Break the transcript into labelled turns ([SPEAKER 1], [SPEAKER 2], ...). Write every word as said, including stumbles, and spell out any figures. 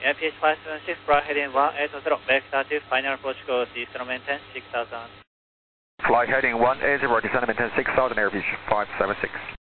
[SPEAKER 1] Airfish five seven six, fly heading one eight zero, vector to final approach code, descent maintain six thousand.
[SPEAKER 2] Fly heading one eight zero, descent maintain six thousand, Airfish five seven six.